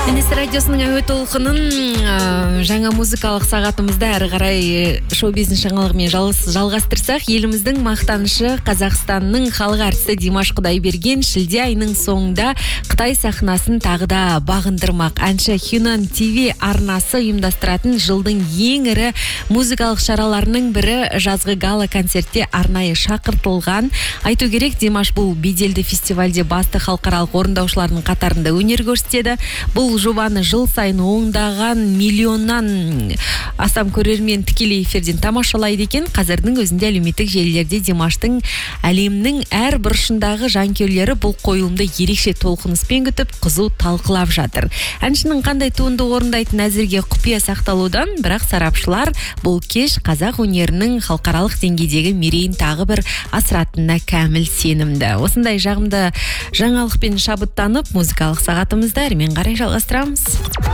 Энес радиосының әуе толқынын жаңа музыкалық сағатымызда әрі қарай шоу-бизнес жаңалығымен жалғастырсақ, еліміздің мақтанышы Қазақстанның халық әртісі Димаш Құдайберген шілде айының соңында Қытай сахнасын тағыда бағындырмақ. Әнші Хюнан ТВ арнасы ұйымдастыратын жылдың ең ірі музыкалық шараларының бірі жазғы гала концертте арнайы шақыртылған. Айту керек, Димаш бұл беделді фестивальде басты халықаралық орындаушылардың қатарында өнер көрсетеді. Бұл жобаны жыл сайын ондаған миллионнан астам көрермен тікелей эфирден тамашалайды екен. Қазірдің өзінде әлеуметтік желілерде Димаштың әлемнің әр бұрышындағы жанкүйерлері бұл қойылымды ерекше толқыныспен күтіп, қызу талқылап жатыр. Әншінің қандай туынды орындайтын әзірге құпия сақталудан, бірақ сарапшылар бұл кеш қазақ өнерінің халықаралық деңгейдегі мерейін тағы бір асыратынына кәміл сенімді. Осындай жағымды жаңалықпен шабыттанып, музыкалық сағатымызда әрмен қарай жалғастырамыз.